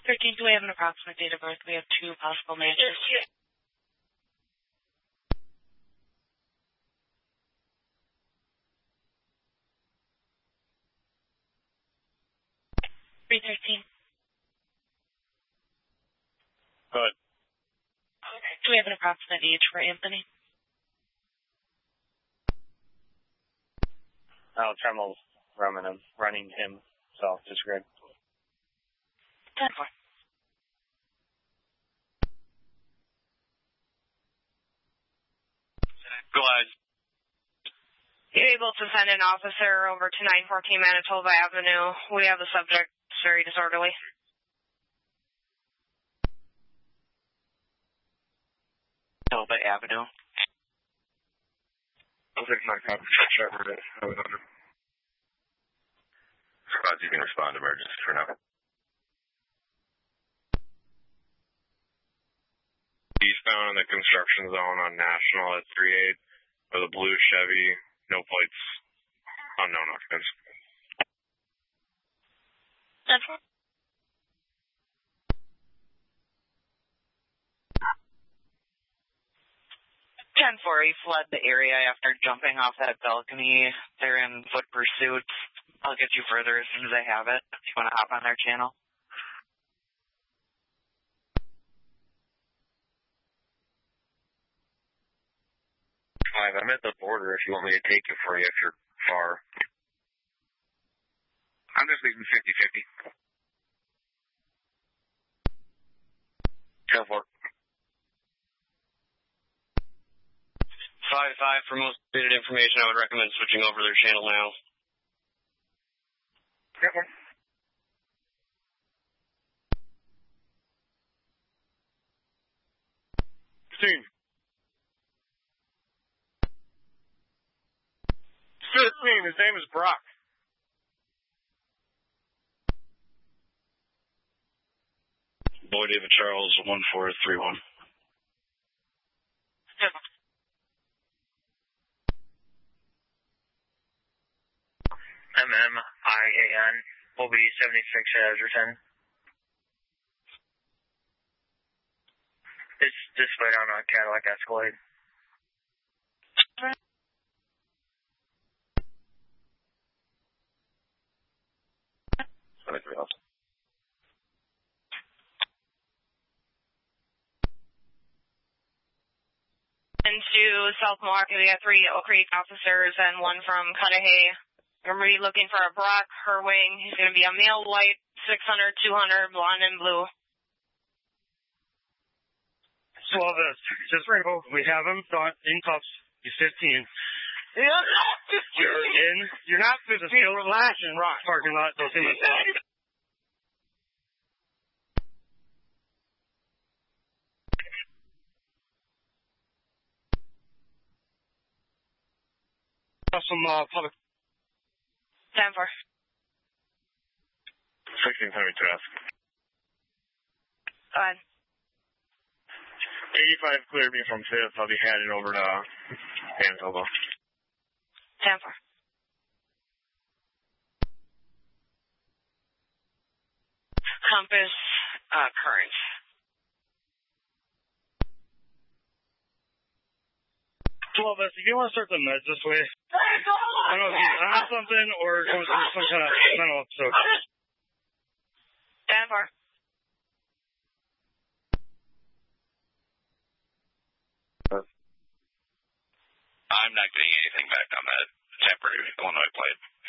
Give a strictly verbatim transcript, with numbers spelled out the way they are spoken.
thirteen, do we have an approximate date of birth? We have two possible matches. three thirteen. Good. Do we have an approximate age for Anthony? I'll tremble running him, running him, so disregard. ten four. Go ahead. You're able to send an officer over to nine fourteen Manitoba Avenue. We have the subject very disorderly. Manitoba Avenue. I'll take my copy. Check it. Squads, you can respond to emergency for now. Eastbound in the construction zone on National at three eight with a blue Chevy, no plates, unknown occupants. ten four. ten four, he fled the area after jumping off that balcony. They're in foot pursuit. I'll get you further as soon as I have it. If you want to hop on their channel. Five, I'm at the border if you want me to take it for you if you're far. I'm just leaving fifty fifty. ten four. Five five, for most updated information, I would recommend switching over their channel now. ten four. fifteen. fifteen, his name is Brock. Boy David Charles, one four three one. M M I A N will be seventy-six as returned. It's displayed on a Cadillac Escalade. Anything else? Into South Milwaukee, we have three Oak Creek officers and one from Cudahy. We're going to be looking for a Brock Herwing. He's going to be a male white, six hundred, two hundred, blonde and blue. twelve S. Just rainbow. We have him in cuffs. He's fifteen. Yep. You're in. You're not fifteen. Still flashing rock parking lot. Don't see my Some uh, public. ten four. sixteen seventy-two S. Go ahead. eighty-five cleared me from fifth. I'll be headed over to Manitoba. ten four. Compass, uh, current. twelve S, if you want to start the meds this way, I don't know if he's on something or goes through some kind of mental episode. ten four. I'm not getting anything back on that temporary Illinois plate.